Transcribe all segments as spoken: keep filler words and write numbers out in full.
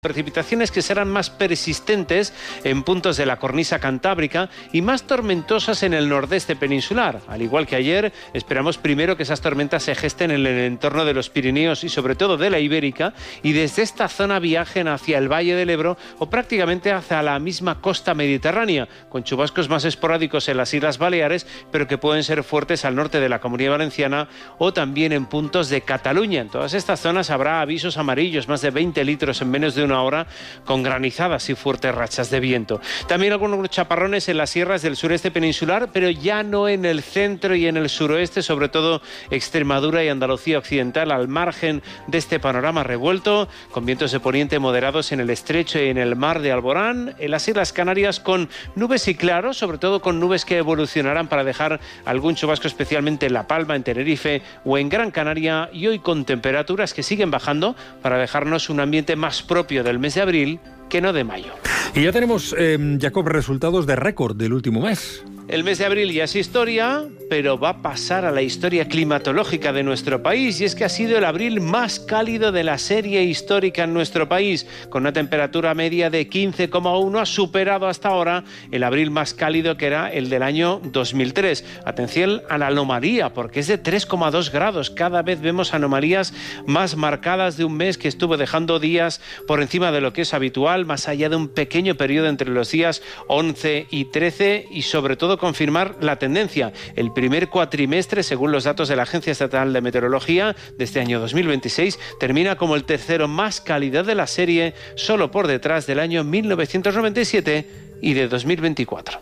Precipitaciones que serán más persistentes en puntos de la cornisa cantábrica y más tormentosas en el nordeste peninsular. Al igual que ayer, esperamos primero que esas tormentas se gesten en el entorno de los Pirineos y sobre todo de la Ibérica, y desde esta zona viajen hacia el Valle del Ebro o prácticamente hacia la misma costa mediterránea, con chubascos más esporádicos en las Islas Baleares, pero que pueden ser fuertes al norte de la Comunidad Valenciana o también en puntos de Cataluña. En todas estas zonas habrá avisos amarillos, más de veinte litros en menos de una hora, con granizadas y fuertes rachas de viento. También algunos chaparrones en las sierras del sureste peninsular, pero ya no en el centro y en el suroeste, sobre todo Extremadura y Andalucía occidental, al margen de este panorama revuelto, con vientos de poniente moderados en el estrecho y en el mar de Alborán. En las Islas Canarias con nubes y claros, sobre todo con nubes que evolucionarán para dejar algún chubasco, especialmente en La Palma, en Tenerife o en Gran Canaria, y hoy con temperaturas que siguen bajando para dejarnos un ambiente más propio del mes de abril que no de mayo. Y ya tenemos, eh, Jacob, resultados de récord del último mes. El mes de abril ya es historia, pero va a pasar a la historia climatológica de nuestro país, y es que ha sido el abril más cálido de la serie histórica en nuestro país, con una temperatura media de quince coma uno, ha superado hasta ahora el abril más cálido, que era el del año dos mil tres. Atención a la anomalía, porque es de tres coma dos grados. Cada vez vemos anomalías más marcadas de un mes que estuvo dejando días por encima de lo que es habitual, más allá de un pequeño periodo entre los días once y trece, y sobre todo confirmar la tendencia. El primer cuatrimestre, según los datos de la Agencia Estatal de Meteorología de este año dos mil veintiséis, termina como el tercero más cálido de la serie, solo por detrás del año mil novecientos noventa y siete y de dos mil veinticuatro.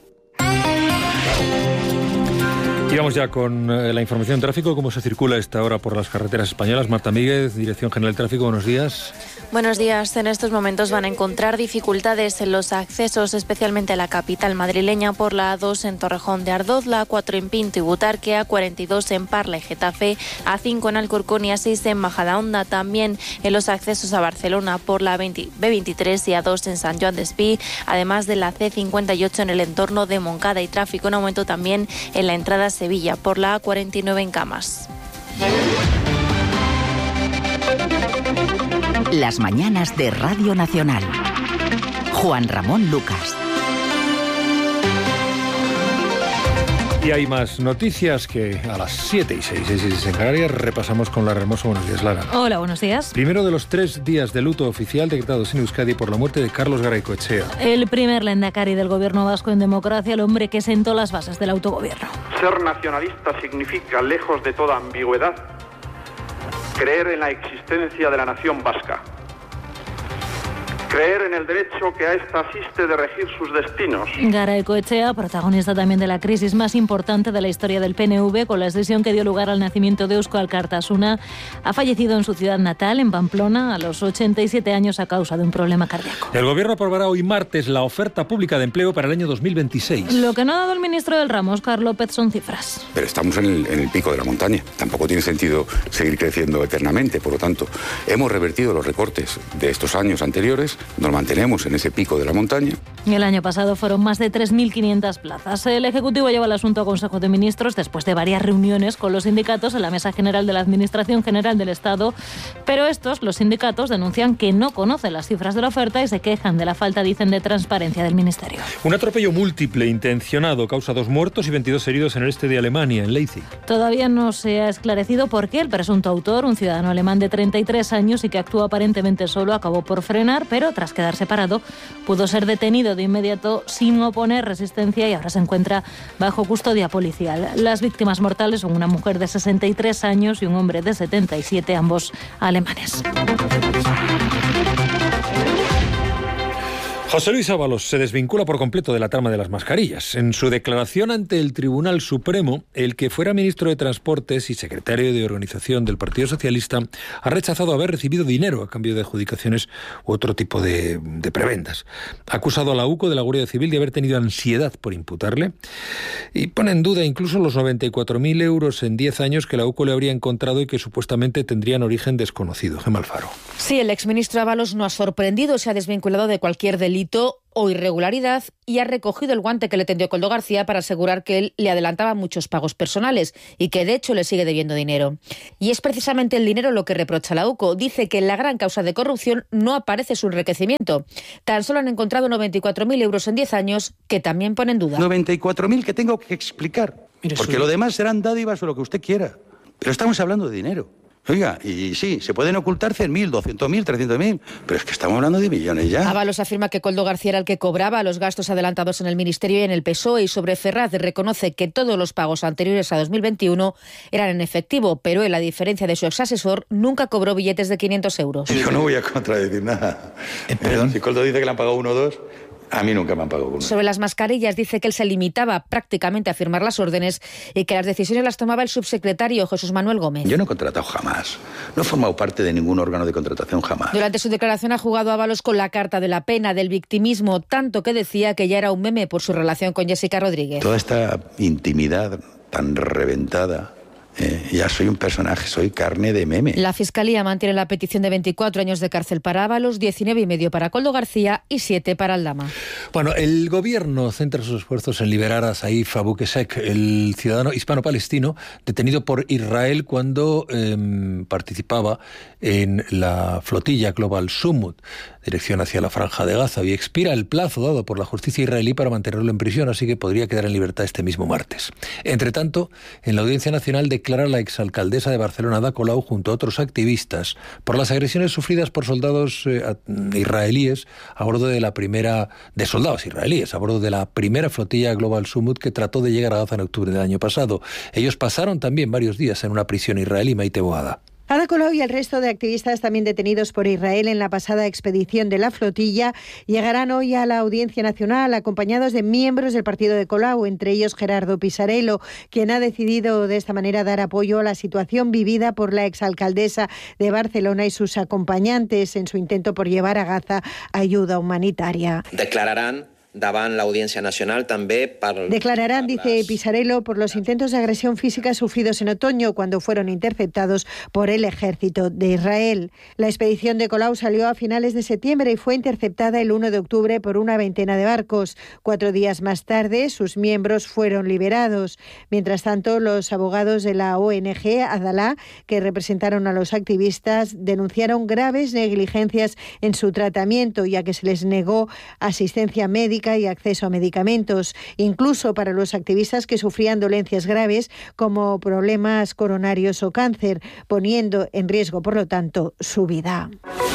Y vamos ya con eh, la información de tráfico, cómo se circula a esta hora por las carreteras españolas. Marta Míguez, Dirección General de Tráfico, buenos días. Buenos días. En estos momentos van a encontrar dificultades en los accesos, especialmente a la capital madrileña, por la A dos en Torrejón de Ardoz, la A cuatro en Pinto y Butarque, A cuarenta y dos en Parla y Getafe, A cinco en Alcorcón y A seis en Majadahonda. También en los accesos a Barcelona por la B veintitrés y A dos en San Joan d'Espí, además de la C cincuenta y ocho en el entorno de Moncada, y tráfico en aumento también en la entrada a Sevilla por la A cuarenta y nueve en Camas. Las mañanas de Radio Nacional. Juan Ramón Lucas. Y hay más noticias que a las siete y seis, seis y seis en Canarias. Repasamos con Lara Hermoso. Buenos días, Lara. Hola, buenos días. Primero de los tres días de luto oficial decretados en Euskadi por la muerte de Carlos Garaikoetxea. El primer lehendakari del gobierno vasco en democracia, el hombre que sentó las bases del autogobierno. Ser nacionalista significa, lejos de toda ambigüedad, creer en la existencia de la nación vasca. Creer en el derecho que a esta asiste de regir sus destinos. Garaikoetxea, protagonista también de la crisis más importante de la historia del P N V, con la decisión que dio lugar al nacimiento de Eusko Alkartasuna, ha fallecido en su ciudad natal, en Pamplona, a los ochenta y siete años a causa de un problema cardíaco. El gobierno aprobará hoy martes la oferta pública de empleo para el año dos mil veintiséis. Lo que no ha dado el ministro del ramo, Óscar López, son cifras. Pero estamos en el, en el pico de la montaña. Tampoco tiene sentido seguir creciendo eternamente. Por lo tanto, hemos revertido los recortes de estos años anteriores. Nos mantenemos en ese pico de la montaña. El año pasado fueron más de tres mil quinientas plazas. El Ejecutivo lleva el asunto a Consejo de Ministros después de varias reuniones con los sindicatos en la Mesa General de la Administración General del Estado. Pero estos, los sindicatos, denuncian que no conocen las cifras de la oferta y se quejan de la falta, dicen, de transparencia del Ministerio. Un atropello múltiple intencionado causa dos muertos y veintidós heridos en el este de Alemania, en Leipzig. Todavía no se ha esclarecido por qué el presunto autor, un ciudadano alemán de treinta y tres años y que actúa aparentemente solo, acabó por frenar, pero tras quedar separado, pudo ser detenido de inmediato sin oponer resistencia y ahora se encuentra bajo custodia policial. Las víctimas mortales son una mujer de sesenta y tres años y un hombre de setenta y siete, ambos alemanes. José Luis Ábalos se desvincula por completo de la trama de las mascarillas. En su declaración ante el Tribunal Supremo, el que fuera ministro de Transportes y secretario de Organización del Partido Socialista ha rechazado haber recibido dinero a cambio de adjudicaciones u otro tipo de, de prebendas. Ha acusado a la UCO de la Guardia Civil de haber tenido ansiedad por imputarle y pone en duda incluso los noventa y cuatro mil euros en diez años que la UCO le habría encontrado y que supuestamente tendrían origen desconocido. Gemma Alfaro. Sí, el exministro Ábalos no ha sorprendido, se ha desvinculado de cualquier delito delito o irregularidad y ha recogido el guante que le tendió Koldo García para asegurar que él le adelantaba muchos pagos personales y que de hecho le sigue debiendo dinero. Y es precisamente el dinero lo que reprocha la UCO. Dice que en la gran causa de corrupción no aparece su enriquecimiento. Tan solo han encontrado noventa y cuatro mil euros en diez años que también ponen en duda. noventa y cuatro mil que tengo que explicar. Mire, porque soy... lo demás serán dádivas o lo que usted quiera. Pero estamos hablando de dinero. Oiga, y sí, se pueden ocultar cien mil, doscientos mil, trescientos mil, pero es que estamos hablando de millones ya. Ábalos afirma que Koldo García era el que cobraba los gastos adelantados en el Ministerio y en el P S O E, y sobre Ferraz reconoce que todos los pagos anteriores a dos mil veintiuno eran en efectivo, pero él, a diferencia de su exasesor, nunca cobró billetes de quinientos euros. Yo no voy a contradecir nada. Eh, ¿Perdón? Si Koldo dice que le han pagado uno o dos... A mí nunca me han pagado uno. Sobre las mascarillas dice que él se limitaba prácticamente a firmar las órdenes y que las decisiones las tomaba el subsecretario Jesús Manuel Gómez. Yo no he contratado jamás. No he formado parte de ningún órgano de contratación jamás. Durante su declaración ha jugado Ábalos con la carta de la pena, del victimismo, tanto que decía que ya era un meme por su relación con Jessica Rodríguez. Toda esta intimidad tan reventada... Eh, ya soy un personaje, soy carne de meme. La Fiscalía mantiene la petición de veinticuatro años de cárcel para Ábalos, diecinueve y medio para Koldo García y siete para Aldama. Bueno, el gobierno centra sus esfuerzos en liberar a Saif Abu Qusayk, el ciudadano hispano-palestino detenido por Israel cuando eh, participaba en la flotilla Global Summit, dirección hacia la Franja de Gaza, y expira el plazo dado por la justicia israelí para mantenerlo en prisión, así que podría quedar en libertad este mismo martes. Entre tanto, en la Audiencia Nacional declara la exalcaldesa de Barcelona, Ada Colau, junto a otros activistas, por las agresiones sufridas por soldados eh, israelíes a bordo de la primera, de soldados israelíes, a bordo de la primera flotilla Global Summit que trató de llegar a Gaza en octubre del año pasado. Ellos pasaron también varios días en una prisión israelí. Maite Boada. Ada Colau y el resto de activistas también detenidos por Israel en la pasada expedición de la flotilla llegarán hoy a la Audiencia Nacional acompañados de miembros del partido de Colau, entre ellos Gerardo Pisarello, quien ha decidido de esta manera dar apoyo a la situación vivida por la exalcaldesa de Barcelona y sus acompañantes en su intento por llevar a Gaza ayuda humanitaria. Declararán davant l'Audiència Nacional també per... Declararán, dice Pisarello, por los intentos de agresión física sufridos en otoño cuando fueron interceptados por el ejército de Israel. La expedición de Colau salió a finales de septiembre y fue interceptada el uno de octubre por una veintena de barcos. Cuatro días más tarde, sus miembros fueron liberados. Mientras tanto, los abogados de la O N G Adalá, que representaron a los activistas, denunciaron graves negligencias en su tratamiento, ya que se les negó asistencia médica y acceso a medicamentos, incluso para los activistas que sufrían dolencias graves como problemas coronarios o cáncer, poniendo en riesgo, por lo tanto, su vida.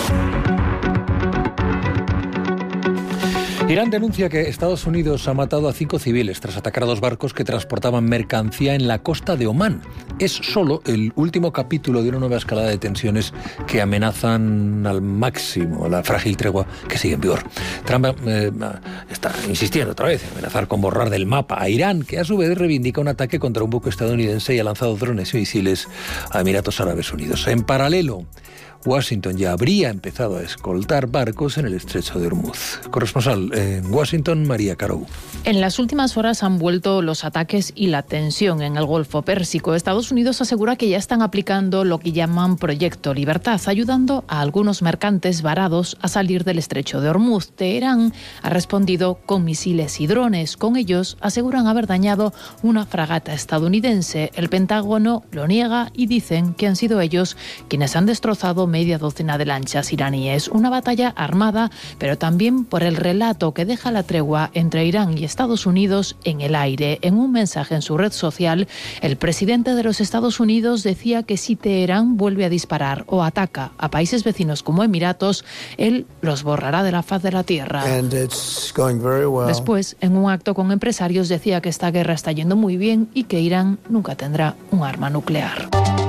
Irán denuncia que Estados Unidos ha matado a cinco civiles tras atacar a dos barcos que transportaban mercancía en la costa de Omán. Es solo el último capítulo de una nueva escalada de tensiones que amenazan al máximo la frágil tregua que sigue en vigor. Trump eh, está insistiendo otra vez en amenazar con borrar del mapa a Irán, que a su vez reivindica un ataque contra un buque estadounidense y ha lanzado drones y misiles a Emiratos Árabes Unidos. En paralelo, Washington ya habría empezado a escoltar barcos en el estrecho de Hormuz. Corresponsal en Washington, María Carou. En las últimas horas han vuelto los ataques y la tensión en el Golfo Pérsico. Estados Unidos asegura que ya están aplicando lo que llaman Proyecto Libertad, ayudando a algunos mercantes varados a salir del estrecho de Hormuz. Teherán ha respondido con misiles y drones. Con ellos aseguran haber dañado una fragata estadounidense. El Pentágono lo niega y dicen que han sido ellos quienes han destrozado media docena de lanchas iraníes. Una batalla armada, pero también por el relato que deja la tregua entre Irán y Estados Unidos en el aire. En un mensaje en su red social, el presidente de los Estados Unidos decía que si Teherán vuelve a disparar o ataca a países vecinos como Emiratos, él los borrará de la faz de la tierra. Well. Después, en un acto con empresarios, decía que esta guerra está yendo muy bien y que Irán nunca tendrá un arma nuclear.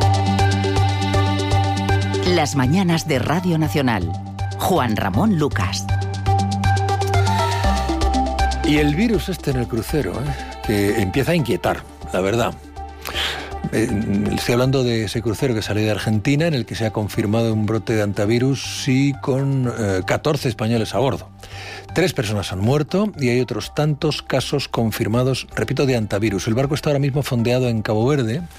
Las mañanas de Radio Nacional. Juan Ramón Lucas. Y el virus este en el crucero, ¿eh? que empieza a inquietar, la verdad. Eh, estoy hablando de ese crucero que salió de Argentina, en el que se ha confirmado un brote de antivirus y con eh, catorce españoles a bordo. Tres personas han muerto y hay otros tantos casos confirmados, repito, de antivirus. El barco está ahora mismo fondeado en Cabo Verde,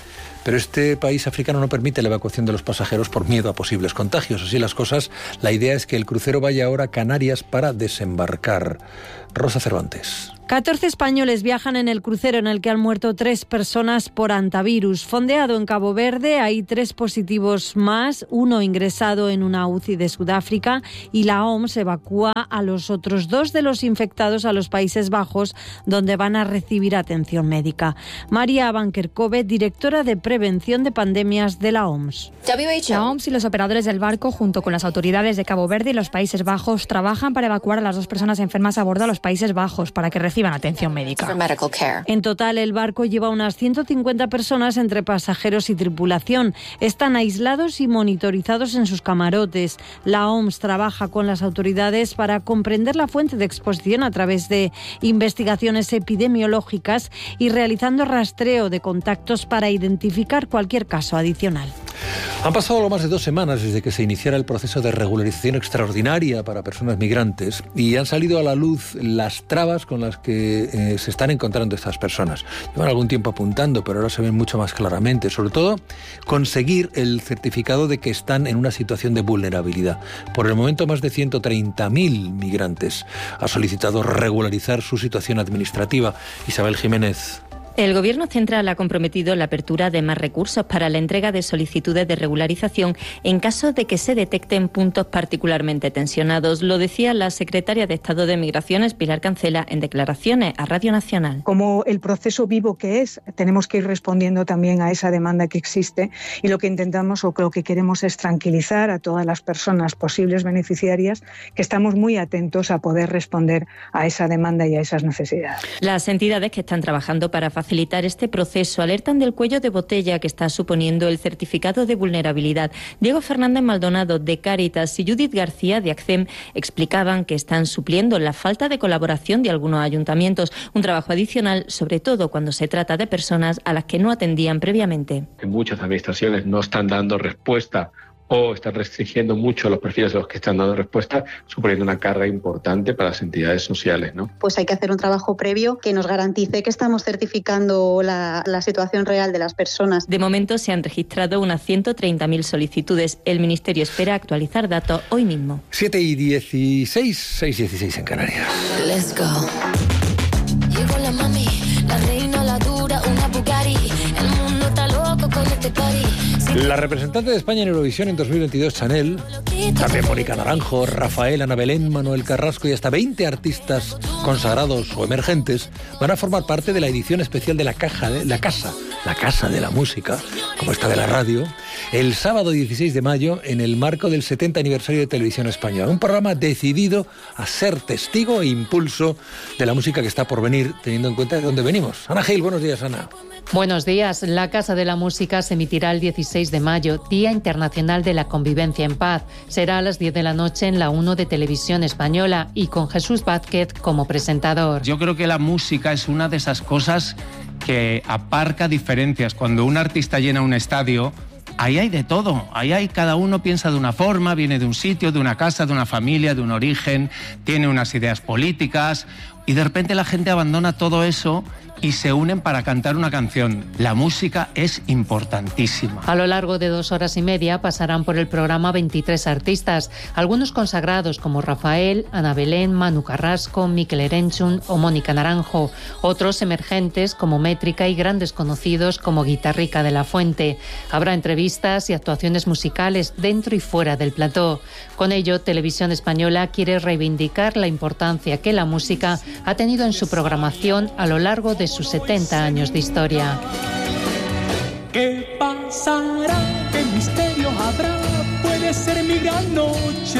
pero este país africano no permite la evacuación de los pasajeros por miedo a posibles contagios. Así las cosas, la idea es que el crucero vaya ahora a Canarias para desembarcar. Rosa Cervantes. catorce españoles viajan en el crucero en el que han muerto tres personas por hantavirus. Fondeado en Cabo Verde, hay tres positivos más, uno ingresado en una U C I de Sudáfrica, y la O M S evacúa a los otros dos de los infectados a los Países Bajos, donde van a recibir atención médica. María Bankerkove, directora de Prevención de Pandemias de la O M S. La O M S y los operadores del barco, junto con las autoridades de Cabo Verde y los Países Bajos, trabajan para evacuar a las dos personas enfermas a bordo a los Países Bajos para que reciban atención médica. En total, el barco lleva unas ciento cincuenta personas entre pasajeros y tripulación. Están aislados y monitorizados en sus camarotes. La O M S trabaja con las autoridades para comprender la fuente de exposición a través de investigaciones epidemiológicas y realizando rastreo de contactos para identificar cualquier caso adicional. Han pasado algo más de dos semanas desde que se iniciara el proceso de regularización extraordinaria para personas migrantes y han salido a la luz las trabas con las que eh, se están encontrando estas personas. Llevan algún tiempo apuntando, pero ahora se ven mucho más claramente. Sobre todo, conseguir el certificado de que están en una situación de vulnerabilidad. Por el momento, más de ciento treinta mil migrantes han solicitado regularizar su situación administrativa. Isabel Jiménez. El Gobierno central ha comprometido la apertura de más recursos para la entrega de solicitudes de regularización en caso de que se detecten puntos particularmente tensionados. Lo decía la secretaria de Estado de Migraciones, Pilar Cancela, en declaraciones a Radio Nacional. Como el proceso vivo que es, tenemos que ir respondiendo también a esa demanda que existe y lo que intentamos o lo que queremos es tranquilizar a todas las personas posibles beneficiarias, que estamos muy atentos a poder responder a esa demanda y a esas necesidades. Las entidades que están trabajando para facilitar facilitar este proceso alertan del cuello de botella que está suponiendo el certificado de vulnerabilidad. Diego Fernández Maldonado, de Cáritas, y Judith García, de ACCEM, explicaban que están supliendo la falta de colaboración de algunos ayuntamientos, un trabajo adicional, sobre todo cuando se trata de personas a las que no atendían previamente. Que muchas administraciones no están dando respuesta o están restringiendo mucho los perfiles de los que están dando respuesta, suponiendo una carga importante para las entidades sociales, ¿no? Pues hay que hacer un trabajo previo que nos garantice que estamos certificando la, la situación real de las personas. De momento se han registrado unas ciento treinta mil solicitudes. El Ministerio espera actualizar datos hoy mismo. siete y dieciséis, seis y dieciséis en Canarias. Let's go. Llegó la mami, la reina, la dura, una Bugatti. El mundo está loco con este party. La representante de España en Eurovisión en dos mil veintidós, Chanel, también Mónica Naranjo, Rafael, Ana Belén, Manuel Carrasco y hasta veinte artistas consagrados o emergentes van a formar parte de la edición especial de la, caja de, la Casa, la Casa de la Música, como esta de la radio, el sábado dieciséis de mayo en el marco del setenta aniversario de Televisión Española. Un programa decidido a ser testigo e impulso de la música que está por venir, teniendo en cuenta de dónde venimos. Ana Gil, buenos días, Ana. Buenos días. La Casa de la Música se emitirá el dieciséis de mayo, Día Internacional de la Convivencia en Paz. Será a las diez de la noche en la uno de Televisión Española y con Jesús Vázquez como presentador. Yo creo que la música es una de esas cosas que aparca diferencias. Cuando un artista llena un estadio, ahí hay de todo, ahí hay, cada uno piensa de una forma, viene de un sitio, de una casa, de una familia, de un origen, tiene unas ideas políticas y de repente la gente abandona todo eso y se unen para cantar una canción. La música es importantísima. A lo largo de dos horas y media pasarán por el programa veintitrés artistas, algunos consagrados como Rafael, Ana Belén, Manu Carrasco, Mikel Erenchun o Mónica Naranjo, otros emergentes como Métrica y grandes conocidos como Guitarrica de la Fuente. Habrá entrevistas y actuaciones musicales dentro y fuera del plató. Con ello, Televisión Española quiere reivindicar la importancia que la música ha tenido en su programación a lo largo de sus setenta años de historia. ¿Qué pasará? ¿Qué misterio habrá? Puede ser mi gran noche.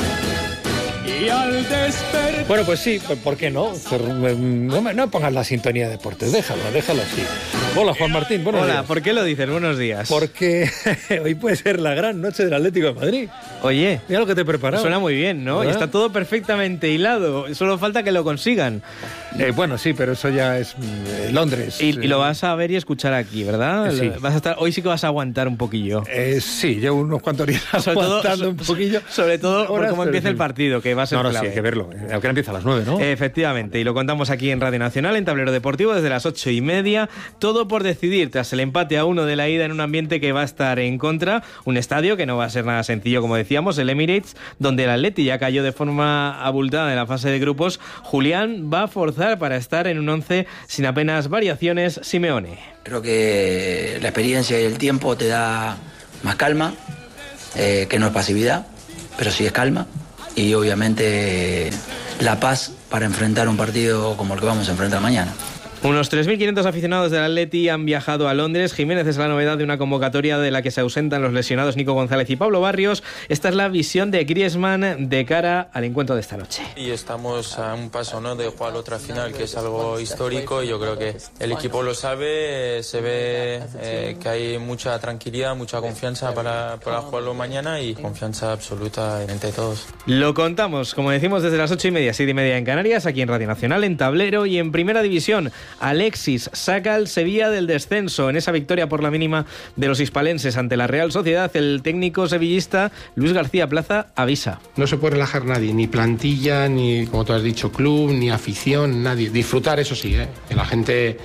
Y al despertar... Bueno, pues sí, ¿por qué no? No, me, no pongas la sintonía de deportes, déjalo, déjalo así. Hola, Juan Martín, buenos Hola, días. ¿por qué lo dices? Buenos días. Porque hoy puede ser la gran noche del Atlético de Madrid. Oye, mira lo que te he preparado. Suena muy bien, ¿no? Y está todo perfectamente hilado, solo falta que lo consigan. Eh, bueno, sí, pero eso ya es eh, Londres. Y, y lo vas a ver y escuchar aquí, ¿verdad? Sí. Vas a estar, hoy sí que vas a aguantar un poquillo. Eh, sí, llevo unos cuantos días sobre aguantando todo, un poquillo. Sobre todo por cómo empieza el partido, que va a ser no, no, clave. Sí, hay que verlo. Aunque empieza a las nueve, ¿no? Efectivamente, y lo contamos aquí en Radio Nacional, en Tablero Deportivo, desde las ocho y media. Todo todo por decidir tras el empate a uno de la ida en un ambiente que va a estar en contra, un estadio que no va a ser nada sencillo, como decíamos, el Emirates, donde el Atleti ya cayó de forma abultada en la fase de grupos. Julián va a forzar para estar en un once sin apenas variaciones. Simeone. Creo que la experiencia y el tiempo te da más calma, eh, que no es pasividad, pero sí es calma, y obviamente la paz para enfrentar un partido como el que vamos a enfrentar mañana. Unos tres mil quinientos aficionados del Atleti han viajado a Londres. Jiménez es la novedad de una convocatoria de la que se ausentan los lesionados Nico González y Pablo Barrios. Esta es la visión de Griezmann de cara al encuentro de esta noche. Y estamos a un paso, ¿no?, de jugar otra final, que es algo histórico, y yo creo que el equipo lo sabe, se ve eh, que hay mucha tranquilidad, mucha confianza para, para jugarlo mañana, y confianza absoluta entre todos. Lo contamos, como decimos, desde las ocho y media, siete y media en Canarias, aquí en Radio Nacional, en Tablero y en Primera División. Alexis saca al Sevilla del descenso en esa victoria por la mínima de los hispalenses ante la Real Sociedad. El técnico sevillista Luis García Plaza avisa. No se puede relajar nadie, ni plantilla, ni, como tú has dicho, club, ni afición, nadie. Disfrutar, eso sí, ¿eh? Que la gente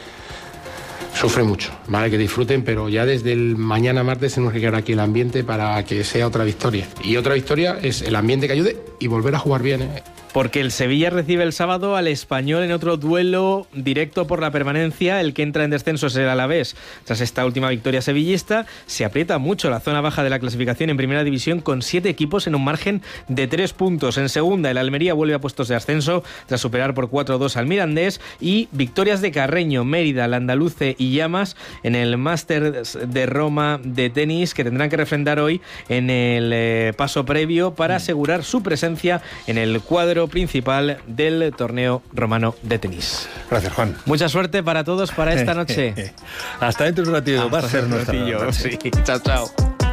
sufre mucho, ¿vale? Que disfruten, pero ya desde el mañana martes tenemos que crear aquí el ambiente para que sea otra victoria. Y otra victoria es el ambiente que ayude y volver a jugar bien, ¿eh? Porque el Sevilla recibe el sábado al Español en otro duelo directo por la permanencia. El que entra en descenso es el Alavés. Tras esta última victoria sevillista, se aprieta mucho la zona baja de la clasificación en Primera División, con siete equipos en un margen de tres puntos. En Segunda, el Almería vuelve a puestos de ascenso tras superar por cuatro a dos al Mirandés, y victorias de Carreño, Mérida, Landaluce y Llamas en el Masters de Roma de tenis, que tendrán que refrendar hoy en el eh, paso previo para asegurar su presencia en el cuadro principal del torneo romano de tenis. Gracias, Juan. Mucha suerte para todos para esta noche. Hasta dentro de un ratito. Va a ser nuestra noche. Sí. Chao, chao.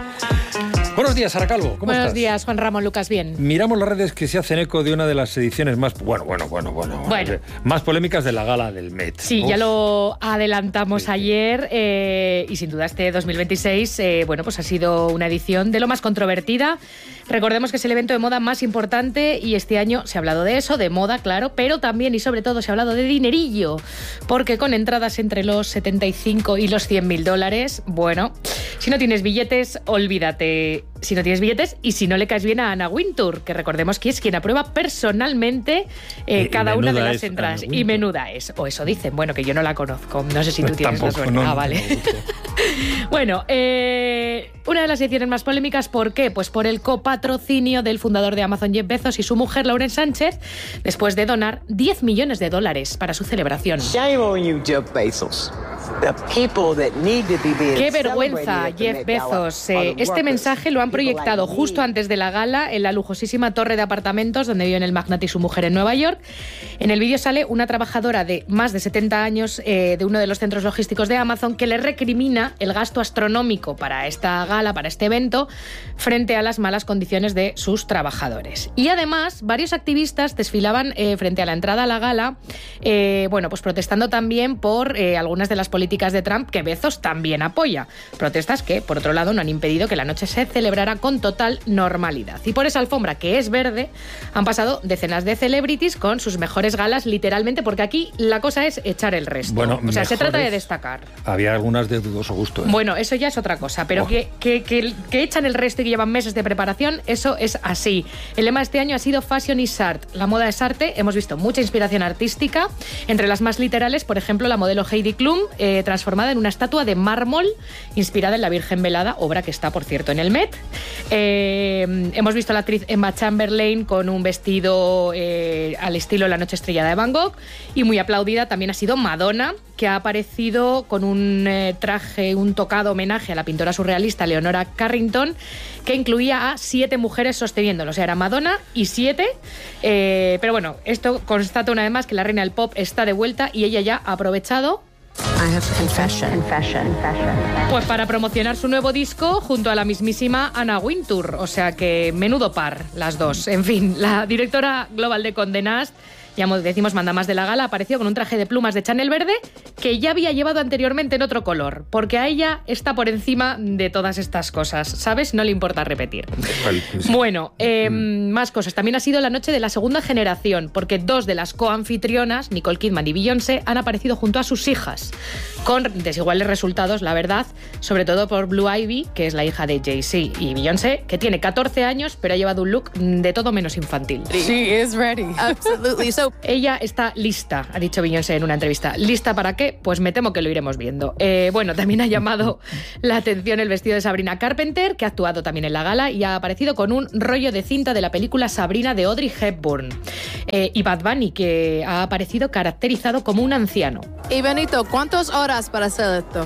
Buenos días, Sara Calvo. ¿Cómo Buenos estás? días, Juan Ramón. Lucas, bien. Miramos las redes que se hacen eco de una de las ediciones más, bueno, bueno, bueno, bueno, Bueno. más polémicas de la gala del Met. Sí, Uf. ya lo adelantamos sí, ayer eh, y sin duda este dos mil veintiséis eh, bueno, pues ha sido una edición de lo más controvertida. Recordemos que es el evento de moda más importante y este año se ha hablado de eso, de moda, claro, pero también y sobre todo se ha hablado de dinerillo, porque con entradas entre los setenta y cinco y los cien mil dólares, bueno, si no tienes billetes, olvídate. Si no tienes billetes y si no le caes bien a Anna Wintour, que recordemos que es quien aprueba personalmente eh, y, cada y una de las es entradas. Y menuda es, o eso dicen. Bueno, que yo no la conozco. No sé si tú tienes Tampoco, la suerte. No, ah, vale. No bueno, eh, una de las ediciones más polémicas, ¿por qué? Pues por el copatrocinio del fundador de Amazon, Jeff Bezos, y su mujer, Lauren Sánchez, después de donar diez millones de dólares para su celebración. Shame on you, Jeff Bezos. The people that need to be being ¡Qué vergüenza, Jeff Bezos! Eh, este mensaje lo han proyectado justo antes de la gala en la lujosísima torre de apartamentos donde viven el magnate y su mujer en Nueva York. En el vídeo sale una trabajadora de más de setenta años eh, de uno de los centros logísticos de Amazon que le recrimina el gasto astronómico para esta gala, para este evento, frente a las malas condiciones de sus trabajadores. Y además, varios activistas desfilaban eh, frente a la entrada a la gala, eh, bueno, pues protestando también por eh, algunas de las políticas de Trump que Bezos también apoya. Protestas que, por otro lado, no han impedido que la noche se celebrara con total normalidad. Y por esa alfombra, que es verde, han pasado decenas de celebrities con sus mejores galas, literalmente, porque aquí la cosa es echar el resto. Bueno, o sea, mejores, se trata de destacar. Había algunas de dudoso gusto. ¿eh? Bueno, eso ya es otra cosa, pero oh. que, que, que, que echan el resto y que llevan meses de preparación, eso es así. El lema de este año ha sido Fashion is Art. La moda es arte. Hemos visto mucha inspiración artística. Entre las más literales, por ejemplo, la modelo Heidi Klum, eh, transformada en una estatua de mármol inspirada en la Virgen Velada, obra que está, por cierto, en el Met. Eh, hemos visto a la actriz Emma Chamberlain con un vestido eh, al estilo La noche estrellada de Van Gogh, y muy aplaudida también ha sido Madonna, que ha aparecido con un eh, traje, un tocado homenaje a la pintora surrealista Leonora Carrington, que incluía a siete mujeres sosteniéndolo. O sea, era Madonna y siete. Eh, pero bueno, esto constata una vez más que la reina del pop está de vuelta y ella ya ha aprovechado I have confession. Confession. Confession. pues para promocionar su nuevo disco junto a la mismísima Anna Wintour. O sea que menudo par las dos. En fin, la directora global de Condé Nast, ya decimos mandamás de la gala, apareció con un traje de plumas de Chanel verde que ya había llevado anteriormente en otro color, porque a ella está por encima de todas estas cosas, ¿sabes? No le importa repetir. Vale, sí. Bueno, eh, mm. más cosas. También ha sido la noche de la segunda generación, porque dos de las coanfitrionas, Nicole Kidman y Beyoncé, han aparecido junto a sus hijas, con desiguales resultados, la verdad, sobre todo por Blue Ivy, que es la hija de Jay-Z, y Beyoncé, que tiene catorce años, pero ha llevado un look de todo menos infantil. She is ready, absolutely. So, ella está lista, ha dicho Beyoncé en una entrevista. ¿Lista para qué? Pues me temo que lo iremos viendo. Eh, bueno, también ha llamado la atención el vestido de Sabrina Carpenter, que ha actuado también en la gala y ha aparecido con un rollo de cinta de la película Sabrina de Audrey Hepburn. Eh, y Bad Bunny, que ha aparecido caracterizado como un anciano. y Benito, ¿cuántas horas para hacer esto?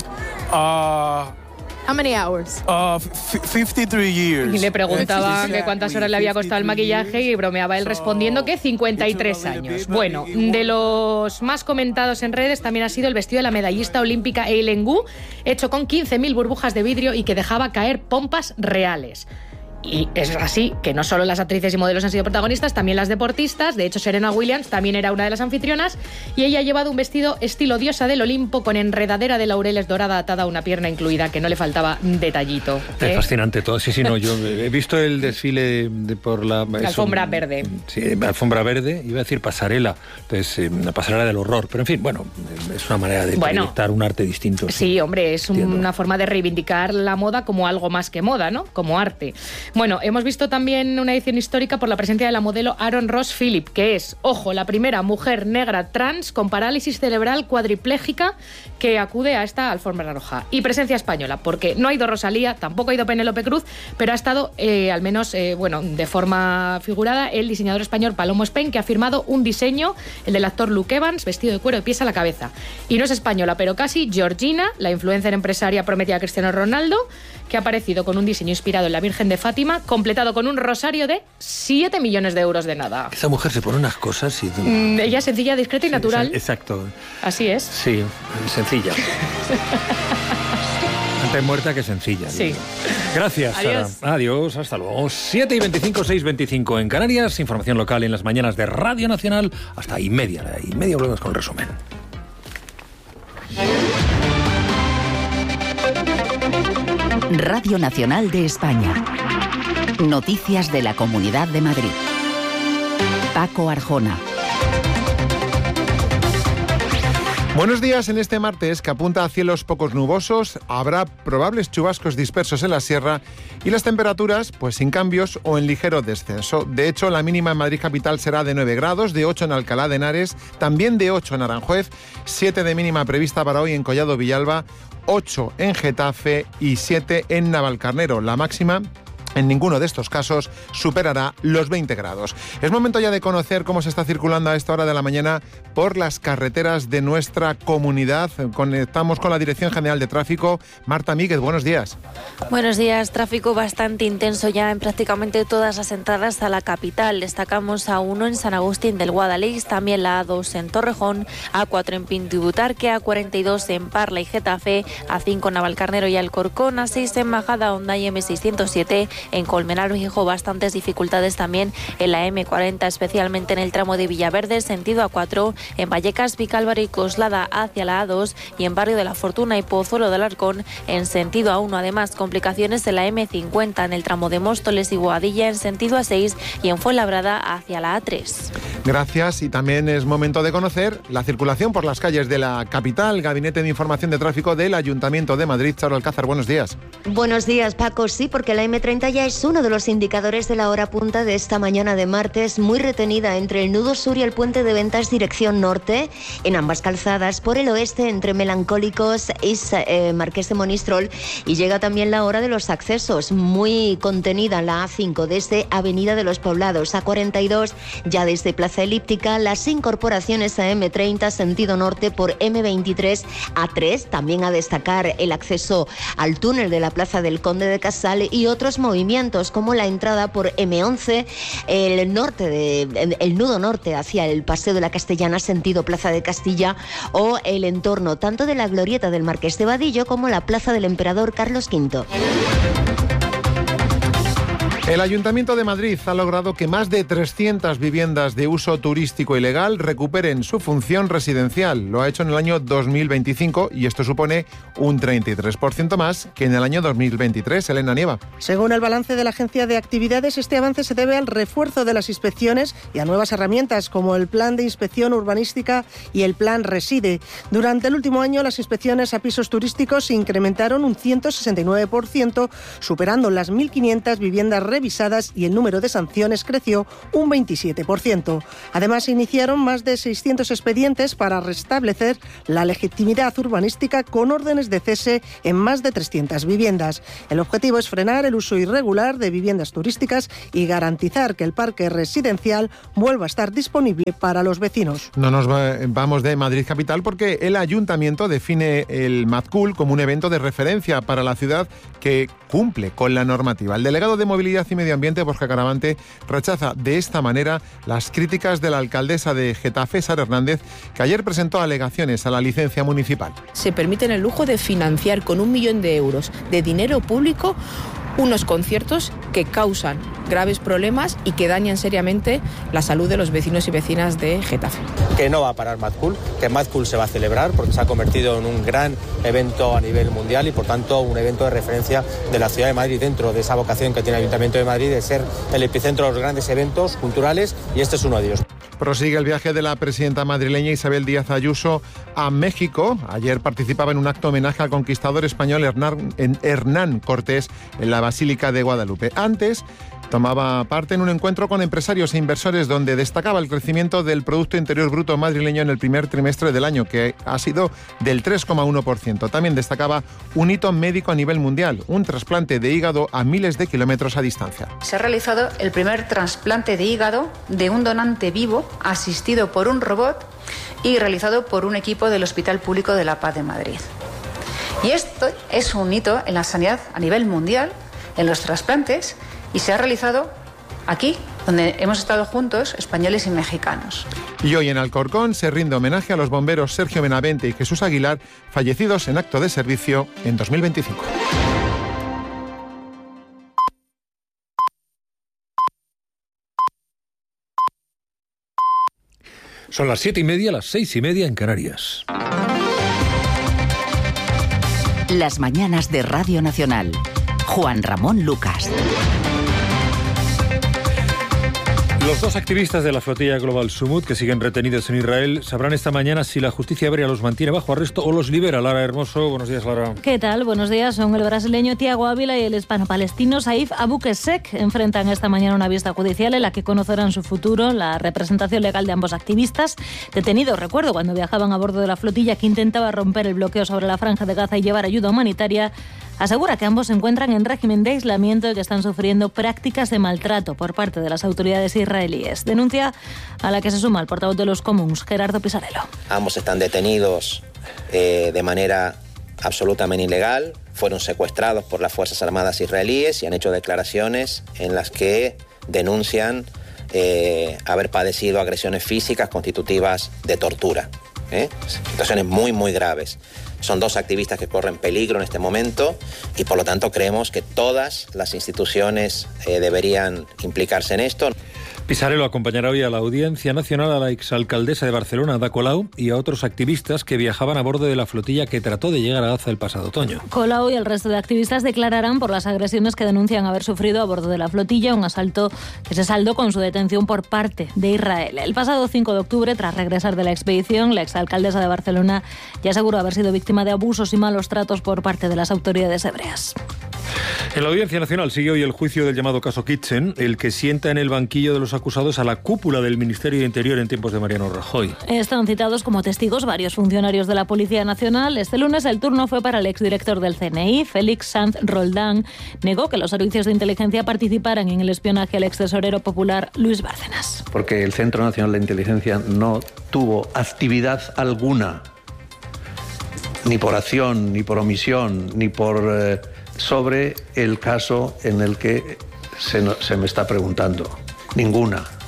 Uh, How many hours? Uh, f- fifty-three years. Y le preguntaban que cuántas horas le había costado el maquillaje y bromeaba él respondiendo que cincuenta y tres años. Bueno, de los más comentados en redes también ha sido el vestido de la medallista olímpica Eileen Gu, hecho con quince mil burbujas de vidrio y que dejaba caer pompas reales. Y es así que no solo las actrices y modelos han sido protagonistas, también las deportistas. De hecho, Serena Williams también era una de las anfitrionas y ella ha llevado un vestido estilo diosa del Olimpo con enredadera de laureles dorada atada a una pierna incluida, que no le faltaba detallito. Es ¿eh? fascinante todo. Sí, sí, no, yo he visto el desfile de, por la... La alfombra verde. Sí, alfombra verde, iba a decir pasarela, pues eh, la pasarela del horror. Pero en fin, bueno, es una manera de bueno, proyectar un arte distinto. Sí, sí hombre, es un, una forma de reivindicar la moda como algo más que moda, ¿no? Como arte. Bueno, hemos visto también una edición histórica por la presencia de la modelo Aaron Ross Phillip, que es, ojo, la primera mujer negra trans con parálisis cerebral cuadriplégica que acude a esta alfombra roja. Y presencia española, porque no ha ido Rosalía, tampoco ha ido Penélope Cruz, pero ha estado, eh, al menos, eh, bueno, de forma figurada, el diseñador español Palomo Spain, que ha firmado un diseño, el del actor Luke Evans, vestido de cuero de pies a la cabeza. Y no es española, pero casi, Georgina, la influencer empresaria prometida a Cristiano Ronaldo, que ha aparecido con un diseño inspirado en la Virgen de Fátima, completado con un rosario de siete millones de euros de nada. Esa mujer se pone unas cosas y... Mm, ella es sencilla, discreta y sí, natural. Exacto. Así es. Sí, sencilla. Antes muerta que sencilla. Sí. Gracias, Adiós. Sara. Adiós, hasta luego. siete y veinticinco, seis y veinticinco en Canarias. Información local en las mañanas de Radio Nacional. Hasta y media. Y media volvemos con el resumen. Radio Nacional de España. Noticias de la Comunidad de Madrid. Paco Arjona. Buenos días. En este martes, que apunta a cielos pocos nubosos, habrá probables chubascos dispersos en la sierra y las temperaturas, pues sin cambios o en ligero descenso. De hecho, la mínima en Madrid capital será de nueve grados, de ocho en Alcalá de Henares, también de ocho en Aranjuez, siete de mínima prevista para hoy en Collado Villalba, ocho en Getafe y siete en Navalcarnero. La máxima en ninguno de estos casos superará los veinte grados. Es momento ya de conocer cómo se está circulando a esta hora de la mañana por las carreteras de nuestra comunidad. Conectamos con la Dirección General de Tráfico. Marta Míguez, buenos días. Buenos días. Tráfico bastante intenso ya en prácticamente todas las entradas a la capital. Destacamos A uno en San Agustín del Guadalix, también la A dos en Torrejón, A cuatro en Pinto y Butarque, A cuarenta y dos en Parla y Getafe, A cinco en Navalcarnero y Alcorcón, A seis en Majada, Honda y M seiscientos siete en Colmenar Viejo. Bastantes dificultades también en la M cuarenta, especialmente en el tramo de Villaverde, sentido A cuatro, en Vallecas, Vicálvaro y Coslada hacia la A dos y en Barrio de la Fortuna y Pozuelo del Arcón en sentido A uno. Además, complicaciones en la M cincuenta en el tramo de Móstoles y Boadilla en sentido A seis y en Fuenlabrada hacia la A tres. Gracias. Y también es momento de conocer la circulación por las calles de la capital. Gabinete de Información de Tráfico del Ayuntamiento de Madrid. Charo Alcázar, buenos días. Buenos días, Paco. Sí, porque la M treinta ya es uno de los indicadores de la hora punta de esta mañana de martes, muy retenida entre el nudo sur y el puente de Ventas dirección norte, en ambas calzadas, por el oeste entre Melancólicos y eh, Marqués de Monistrol, y llega también la hora de los accesos, muy contenida la A cinco desde Avenida de los Poblados, A cuarenta y dos ya desde Plaza Elíptica, las incorporaciones a M treinta sentido norte por M veintitrés, A tres, también a destacar el acceso al túnel de la Plaza del Conde de Casal y otros movimientos como la entrada por M once, el norte de, el nudo norte hacia el Paseo de la Castellana sentido Plaza de Castilla, o el entorno tanto de la glorieta del Marqués de Vadillo como la Plaza del Emperador Carlos quinto. El Ayuntamiento de Madrid ha logrado que más de trescientas viviendas de uso turístico ilegal recuperen su función residencial. Lo ha hecho en el año dos mil veinticinco y esto supone un treinta y tres por ciento más que en el año dos mil veintitrés. Elena Nieva. Según el balance de la Agencia de Actividades, este avance se debe al refuerzo de las inspecciones y a nuevas herramientas como el Plan de Inspección Urbanística y el Plan Reside. Durante el último año, las inspecciones a pisos turísticos se incrementaron un ciento sesenta y nueve por ciento, superando las mil quinientas viviendas revisadas, y el número de sanciones creció un veintisiete por ciento. Además, se iniciaron más de seiscientos expedientes para restablecer la legitimidad urbanística con órdenes de cese en más de trescientas viviendas. El objetivo es frenar el uso irregular de viviendas turísticas y garantizar que el parque residencial vuelva a estar disponible para los vecinos. No nos va, vamos de Madrid capital porque el Ayuntamiento define el MadCool como un evento de referencia para la ciudad que cumple con la normativa. El delegado de Movilidad y Medio Ambiente, Borja Caravante, rechaza de esta manera las críticas de la alcaldesa de Getafe, Sara Hernández, que ayer presentó alegaciones a la licencia municipal. Se permiten el lujo de financiar con un millón de euros de dinero público unos conciertos que causan graves problemas y que dañan seriamente la salud de los vecinos y vecinas de Getafe. Que no va a parar MadCool, que MadCool se va a celebrar porque se ha convertido en un gran evento a nivel mundial y por tanto un evento de referencia de la ciudad de Madrid dentro de esa vocación que tiene el Ayuntamiento de Madrid de ser el epicentro de los grandes eventos culturales, y este es uno de ellos. Prosigue el viaje de la presidenta madrileña Isabel Díaz Ayuso a México. Ayer participaba en un acto homenaje al conquistador español Hernán, Hernán Cortés en la Basílica de Guadalupe. Antes tomaba parte en un encuentro con empresarios e inversores donde destacaba el crecimiento del Producto Interior Bruto madrileño en el primer trimestre del año, que ha sido del tres coma uno por ciento. También destacaba un hito médico a nivel mundial, un trasplante de hígado a miles de kilómetros a distancia. Se ha realizado el primer trasplante de hígado de un donante vivo asistido por un robot y realizado por un equipo del Hospital Público de la Paz de Madrid. Y esto es un hito en la sanidad a nivel mundial, en los trasplantes, y se ha realizado aquí, donde hemos estado juntos, españoles y mexicanos. Y hoy en Alcorcón se rinde homenaje a los bomberos Sergio Benavente y Jesús Aguilar, fallecidos en acto de servicio en dos mil veinticinco. Son las siete y media, las seis y media en Canarias. Las mañanas de Radio Nacional. Juan Ramón Lucas. Los dos activistas de la flotilla Global Sumut que siguen retenidos en Israel sabrán esta mañana si la justicia hebrea los mantiene bajo arresto o los libera. Lara Hermoso, buenos días, Lara. ¿Qué tal? Buenos días. Son el brasileño Tiago Ávila y el hispano-palestino Saif Aboukhessek. Enfrentan esta mañana una vista judicial en la que conocerán su futuro. La representación legal de ambos activistas, detenidos, recuerdo, cuando viajaban a bordo de la flotilla que intentaba romper el bloqueo sobre la Franja de Gaza y llevar ayuda humanitaria, asegura que ambos se encuentran en régimen de aislamiento y que están sufriendo prácticas de maltrato por parte de las autoridades israelíes. Denuncia a la que se suma el portavoz de los Comuns, Gerardo Pisarello. Ambos están detenidos eh, de manera absolutamente ilegal. Fueron secuestrados por las Fuerzas Armadas israelíes y han hecho declaraciones en las que denuncian eh, haber padecido agresiones físicas constitutivas de tortura. ¿eh? Situaciones muy, muy graves. Son dos activistas que corren peligro en este momento y por lo tanto creemos que todas las instituciones eh, deberían implicarse en esto. Pisarello acompañará hoy a la Audiencia Nacional a la exalcaldesa de Barcelona, Ada Colau, y a otros activistas que viajaban a bordo de la flotilla que trató de llegar a Gaza el pasado otoño. Colau y el resto de activistas declararán por las agresiones que denuncian haber sufrido a bordo de la flotilla, un asalto que se saldó con su detención por parte de Israel. El pasado cinco de octubre, tras regresar de la expedición, la exalcaldesa de Barcelona ya aseguró haber sido víctima de abusos y malos tratos por parte de las autoridades hebreas. En la Audiencia Nacional sigue hoy el juicio del llamado caso Kitchen, el que sienta en el banquillo de los acusados a la cúpula del Ministerio de Interior en tiempos de Mariano Rajoy. Están citados como testigos varios funcionarios de la Policía Nacional. Este lunes el turno fue para el exdirector del C N I, Félix Sanz Roldán. Negó que los servicios de inteligencia participaran en el espionaje al extesorero popular Luis Bárcenas. Porque el Centro Nacional de Inteligencia no tuvo actividad alguna, ni por acción, ni por omisión, ni por... Eh, sobre el caso en el que se, no, se me está preguntando. Ninguna,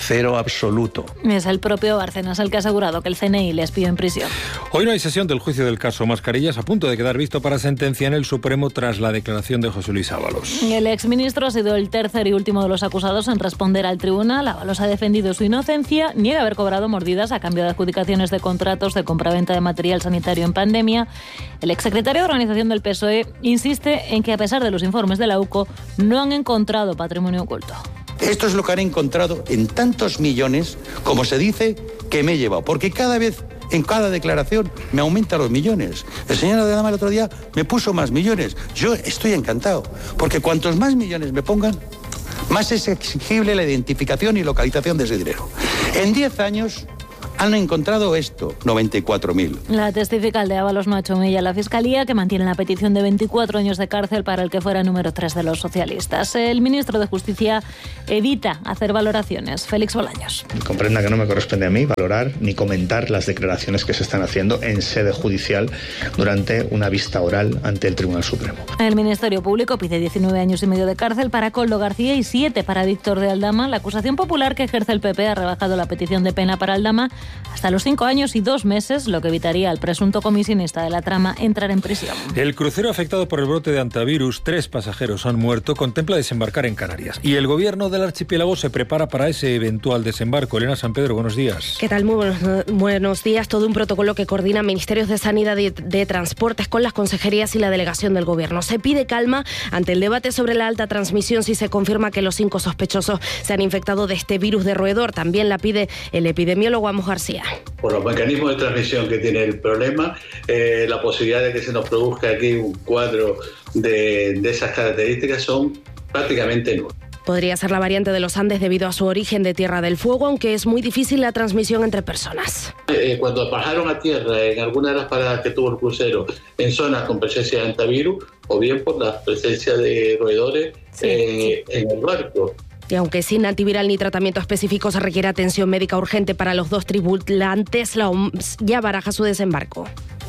cero absoluto. Es el propio Bárcenas el que ha asegurado que el C N I les pide en prisión. Hoy no hay sesión del juicio del caso Mascarillas, a punto de quedar visto para sentencia en el Supremo tras la declaración de José Luis Ábalos. El exministro ha sido el tercer y último de los acusados en responder al tribunal. Ábalos ha defendido su inocencia, niega haber cobrado mordidas a cambio de adjudicaciones de contratos de compraventa de material sanitario en pandemia. El exsecretario de Organización del P S O E insiste en que, a pesar de los informes de la U C O, no han encontrado patrimonio oculto. Esto es lo que han encontrado en tantos millones, como se dice, que me he llevado. Porque cada vez, en cada declaración, me aumentan los millones. El señor Adama el otro día me puso más millones. Yo estoy encantado, porque cuantos más millones me pongan, más es exigible la identificación y localización de ese dinero. En diez años han encontrado esto, noventa y cuatro mil. La testifical de Ábalos no ha hecho mella a la Fiscalía, que mantiene la petición de veinticuatro años de cárcel para el que fuera número tres de los socialistas. El ministro de Justicia evita hacer valoraciones. Félix Bolaños. Comprenda que no me corresponde a mí valorar ni comentar las declaraciones que se están haciendo en sede judicial durante una vista oral ante el Tribunal Supremo. El Ministerio Público pide diecinueve años y medio de cárcel para Koldo García y siete para Víctor de Aldama. La acusación popular que ejerce el P P ha rebajado la petición de pena para Aldama hasta los cinco años y dos meses, lo que evitaría al presunto comisionista de la trama entrar en prisión. El crucero afectado por el brote de hantavirus, tres pasajeros han muerto, contempla desembarcar en Canarias. Y el gobierno del archipiélago se prepara para ese eventual desembarco. Elena San Pedro, buenos días. ¿Qué tal? Muy buenos, buenos días. Todo un protocolo que coordina Ministerios de Sanidad y de Transportes con las consejerías y la delegación del gobierno. Se pide calma ante el debate sobre la alta transmisión si se confirma que los cinco sospechosos se han infectado de este virus de roedor. También la pide el epidemiólogo Amos García. Por los mecanismos de transmisión que tiene el problema, eh, la posibilidad de que se nos produzca aquí un cuadro de, de esas características son prácticamente nulas. Podría ser la variante de los Andes debido a su origen de Tierra del Fuego, aunque es muy difícil la transmisión entre personas. Eh, cuando bajaron a tierra en alguna de las paradas que tuvo el crucero en zonas con presencia de hantavirus, o bien por la presencia de roedores sí, eh, sí. en el barco. Y aunque sin antiviral ni tratamiento específico se requiere atención médica urgente para los dos tripulantes, la O M S ya baraja su desembarco.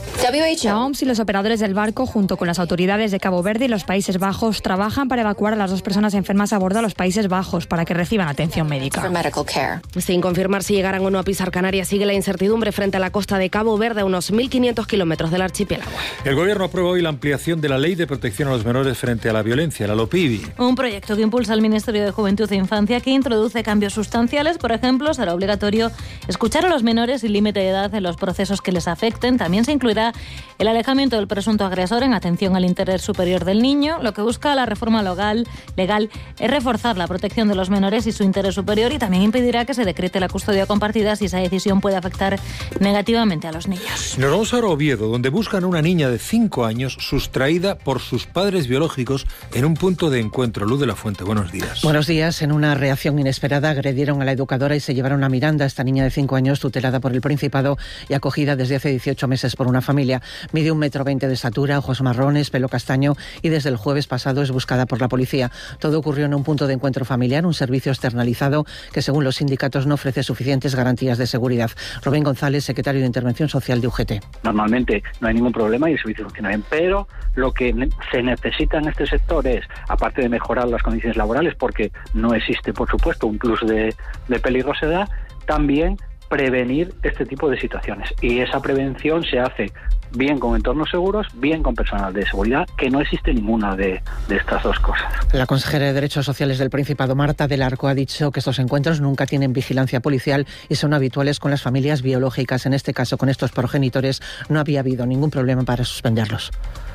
La O M S y los operadores del barco, junto con las autoridades de Cabo Verde y los Países Bajos, trabajan para evacuar a las dos personas enfermas a bordo a los Países Bajos para que reciban atención médica. Sin confirmar si llegarán o no a pisar Canarias, sigue la incertidumbre frente a la costa de Cabo Verde, a unos mil quinientos kilómetros del archipiélago. El gobierno aprueba hoy la ampliación de la Ley de Protección a los Menores frente a la Violencia, la LOPIVI. Un proyecto que impulsa el Ministerio de Juventud e Infancia, que introduce cambios sustanciales. Por ejemplo, será obligatorio escuchar a los menores sin límite de edad en los procesos que les afecten. También se incluirá el alejamiento del presunto agresor en atención al interés superior del niño. Lo que busca la reforma legal, legal es reforzar la protección de los menores y su interés superior, y también impedirá que se decrete la custodia compartida si esa decisión puede afectar negativamente a los niños. Nos vamos ahora a Oviedo, donde buscan a una niña de cinco años sustraída por sus padres biológicos en un punto de encuentro. Luz de la Fuente, buenos días. Buenos días. En una reacción inesperada agredieron a la educadora y se llevaron a Miranda, esta niña de cinco años tutelada por el Principado y acogida desde hace dieciocho meses por una familia. Mide un metro veinte de estatura, ojos marrones, pelo castaño y desde el jueves pasado es buscada por la policía. Todo ocurrió en un punto de encuentro familiar, un servicio externalizado que según los sindicatos no ofrece suficientes garantías de seguridad. Rubén González, secretario de Intervención Social de U G T. Normalmente no hay ningún problema y el servicio funciona bien, pero lo que se necesita en este sector es, aparte de mejorar las condiciones laborales, porque no existe, por supuesto, un plus de, de peligrosidad, también prevenir este tipo de situaciones. Y esa prevención se hace bien con entornos seguros, bien con personal de seguridad, que no existe ninguna de, de estas dos cosas. La consejera de Derechos Sociales del Principado, Marta del Arco, ha dicho que estos encuentros nunca tienen vigilancia policial y son habituales con las familias biológicas. En este caso, con estos progenitores, no había habido ningún problema para suspenderlos.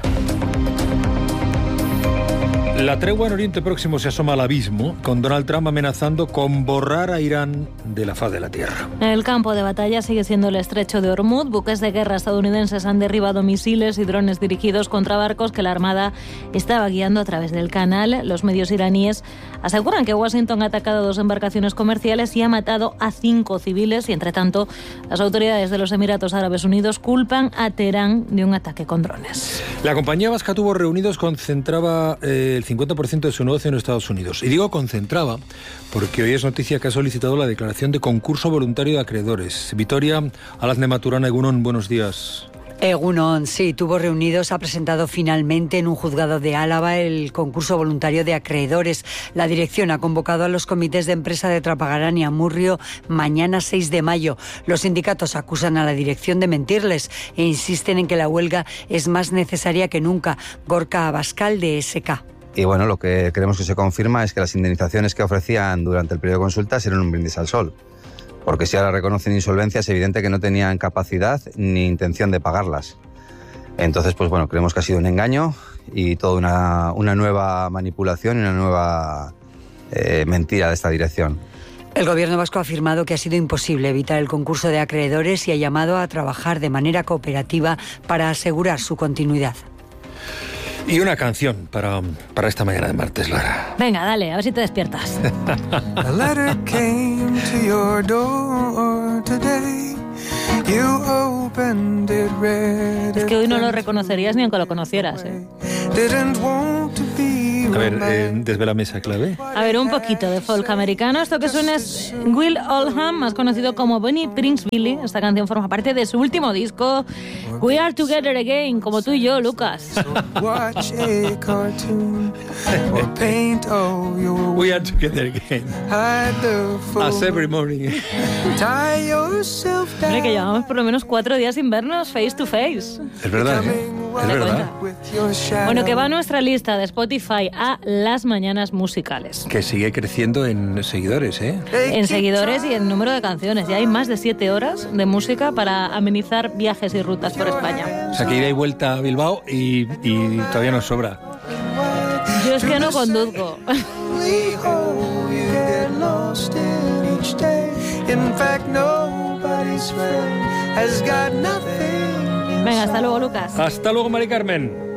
La tregua en Oriente Próximo se asoma al abismo, con Donald Trump amenazando con borrar a Irán de la faz de la tierra. El campo de batalla sigue siendo el estrecho de Hormuz. Buques de guerra estadounidenses han derribado misiles y drones dirigidos contra barcos que la Armada estaba guiando a través del canal. Los medios iraníes aseguran que Washington ha atacado dos embarcaciones comerciales y ha matado a cinco civiles. Y, entre tanto, las autoridades de los Emiratos Árabes Unidos culpan a Teherán de un ataque con drones. La compañía vasca Tubos Reunidos concentraba eh, el cincuenta por ciento de su negocio en Estados Unidos. Y digo concentraba porque hoy es noticia que ha solicitado la declaración de concurso voluntario de acreedores. Vitoria Alazne Maturana, Egunon, buenos días. Egunon, sí, tubos reunidos ha presentado finalmente en un juzgado de Álava el concurso voluntario de acreedores. La dirección ha convocado a los comités de empresa de Trapagarán y Amurrio mañana seis de mayo. Los sindicatos acusan a la dirección de mentirles e insisten en que la huelga es más necesaria que nunca. Gorka Abascal, de S K. Y bueno, lo que creemos que se confirma es que las indemnizaciones que ofrecían durante el periodo de consultas eran un brindis al sol. Porque si ahora reconocen insolvencia, es evidente que no tenían capacidad ni intención de pagarlas. Entonces, pues bueno, creemos que ha sido un engaño y toda una, una nueva manipulación y una nueva eh, mentira de esta dirección. El Gobierno vasco ha afirmado que ha sido imposible evitar el concurso de acreedores y ha llamado a trabajar de manera cooperativa para asegurar su continuidad. Y una canción para, para esta mañana de martes, Lara. Venga, dale, a ver si te despiertas. A letter came to your door today. You opened it, read it. Es que hoy no lo reconocerías ni aunque lo conocieras, ¿eh? Didn't want to be. A ver, eh, desvela mesa clave. A ver, un poquito de folk americano. Esto que suena es Will Oldham, más conocido como Bonnie Prince Billy. Esta canción forma parte de su último disco, We Are Together Again, como tú y yo, Lucas. Watch a cartoon or paint all your We Are Together Again. As every morning. Tie yourself down. Hombre, que llevamos por lo menos cuatro días sin vernos face to face. Es verdad, ¿eh? Es verdad. Bueno, que va nuestra lista de Spotify a las mañanas musicales. Que sigue creciendo en seguidores, ¿eh? En seguidores y en número de canciones. Ya hay más de siete horas de música para amenizar viajes y rutas por España. O sea, que ida y vuelta a Bilbao y, y todavía nos sobra. Yo es que no conduzco. Venga, hasta luego, Lucas. Hasta luego, Mari Carmen.